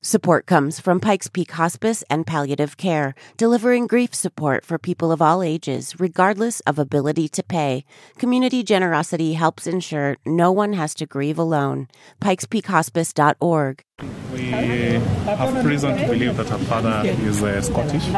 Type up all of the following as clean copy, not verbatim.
Support comes from Pikes Peak Hospice and Palliative Care, delivering grief support for people of all ages, regardless of ability to pay. Community generosity helps ensure no one has to grieve alone. pikespeakhospice.org. We have reason to believe that her father is Scottish.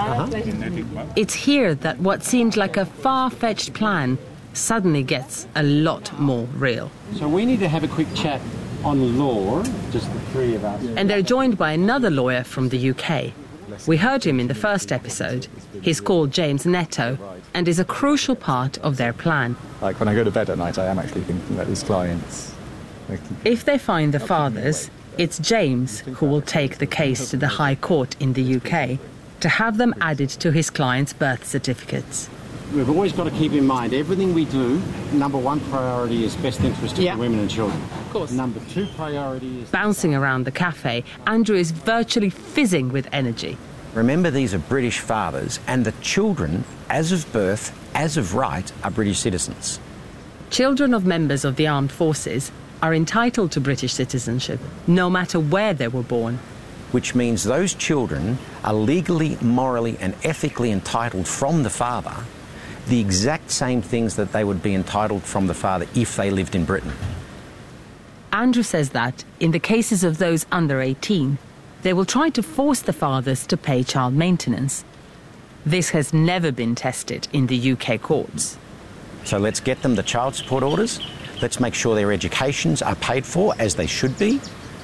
It's here that what seemed like a far-fetched plan suddenly gets a lot more real. So we need to have a quick chat on law, just the three of us. And they're joined by another lawyer from the UK. We heard him in the first episode. He's called James Netto and is a crucial part of their plan. Like when I go to bed at night, I am actually thinking about these clients. If they find the fathers, it's James who will take the case to the High Court in the UK to have them added to his clients' birth certificates. We've always got to keep in mind, everything we do, number one priority is best interest of the women and children. Of course. Number two priority is... Bouncing around the cafe, Andrew is virtually fizzing with energy. Remember, these are British fathers, and the children, as of birth, as of right, are British citizens. Children of members of the armed forces are entitled to British citizenship, no matter where they were born. Which means those children are legally, morally and ethically entitled from the father the exact same things that they would be entitled from the father if they lived in Britain. Andrew says that, in the cases of those under 18, they will try to force the fathers to pay child maintenance. This has never been tested in the UK courts. So let's get them the child support orders. Let's make sure their educations are paid for as they should be.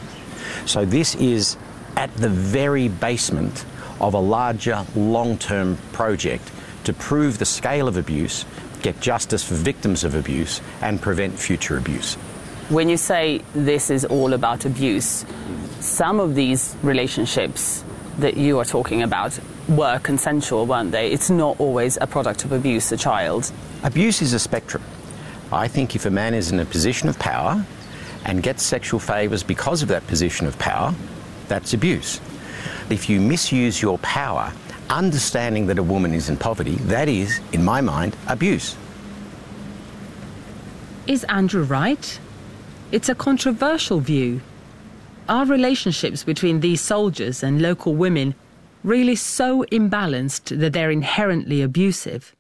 So this is at the very basement of a larger long-term project to prove the scale of abuse, get justice for victims of abuse and prevent future abuse. When you say this is all about abuse, some of these relationships that you are talking about were consensual, weren't they? It's not always a product of abuse, a child. Abuse is a spectrum. I think if a man is in a position of power and gets sexual favours because of that position of power, that's abuse. If you misuse your power, understanding that a woman is in poverty, that is, in my mind, abuse. Is Andrew right? It's a controversial view. Are relationships between these soldiers and local women really so imbalanced that they're inherently abusive?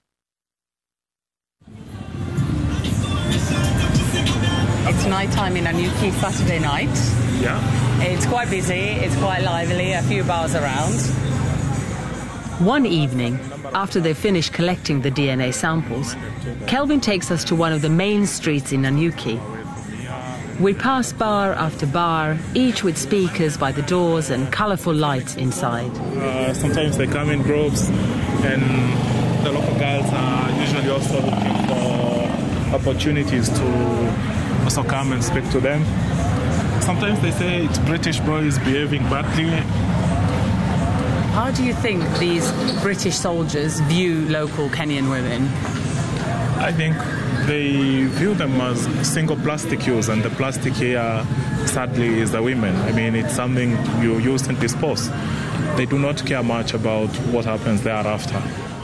It's night time in Anyuki, Saturday night. Yeah. It's quite busy, it's quite lively, a few bars around. One evening, after they finish collecting the DNA samples, Kelvin takes us to one of the main streets in Anyuki. We pass bar after bar, each with speakers by the doors and colourful lights inside. Sometimes they come in groups, and the local girls are usually also looking for opportunities to also come and speak to them. Sometimes they say it's British boys behaving badly. How do you think these British soldiers view local Kenyan women? I think they view them as single plastic use, and the plastic here, sadly, is the women. I mean, it's something you use and dispose. They do not care much about what happens thereafter.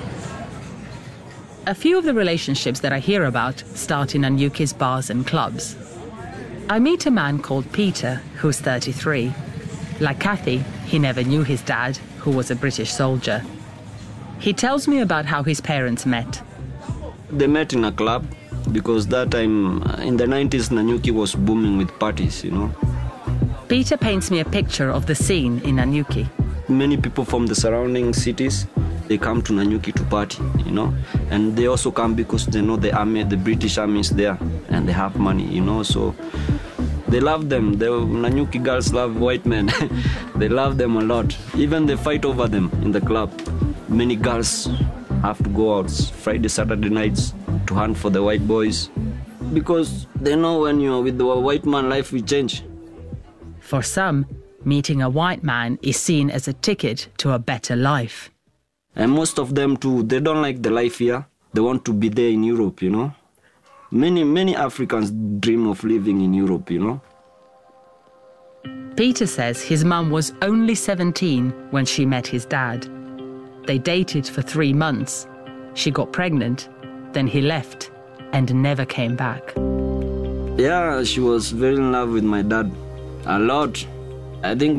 A few of the relationships that I hear about start in Anyuki's bars and clubs. I meet a man called Peter, who's 33. Like Kathy, he never knew his dad, who was a British soldier. He tells me about how his parents met. They met in a club because that time, in the 90s, Nanyuki was booming with parties, you know. Peter paints me a picture of the scene in Anyuki. Many people from the surrounding cities, they come to Nanyuki to party, you know. And they also come because they know the army, the British army is there, and they have money, you know, so... They love them. The Nanyuki girls love white men. They love them a lot. Even they fight over them in the club. Many girls have to go out Friday, Saturday nights to hunt for the white boys. Because they know when you're with the white man, life will change. For some, meeting a white man is seen as a ticket to a better life. And most of them too, they don't like the life here. They want to be there in Europe, you know. Many Africans dream of living in Europe, you know. Peter says his mum was only 17 when she met his dad. They dated for 3 months. She got pregnant, then he left and never came back. Yeah, she was very in love with my dad. A lot. I think